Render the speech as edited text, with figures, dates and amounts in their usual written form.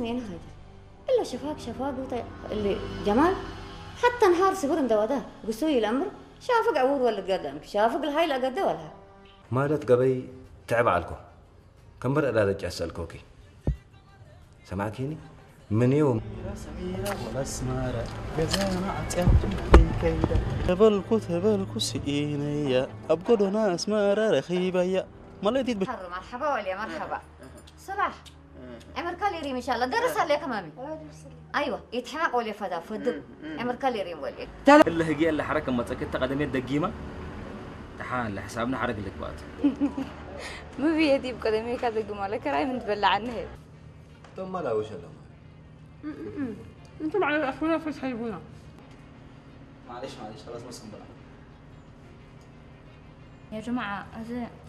سنين هاي إلا شفاق اللي جمال حتى نهار سبرم دواده قسوي الأمر شافق عور ولا قدامك شافق الهاي لا قد ولا مالت قبي تعب عليكم كم برا لا رجع أسألكوكي سمعتيني من يوم سميرة ولا سمارة جزانا عتيم كيدا تبلكو سئينيا أبقدو ناس مارة رخيبة ما لديت مرحبا وليا مرحبا صباح عمر كاليريم إن شاء الله درس عليك مامي أيوة يتحمق ولي فدا فدب عمر كاليريم ولي اللي هجي اللي حركة ما تسكت قدمي الدقيمة تعال لحسابنا حرق لك وقت ما في يدي بقدمي كذا جمالة كراي من تبلع عنها ثم لا وش لهم انتم على اخونا فسحيبونا معلش خلاص ما سنبرا يا جماعة هذا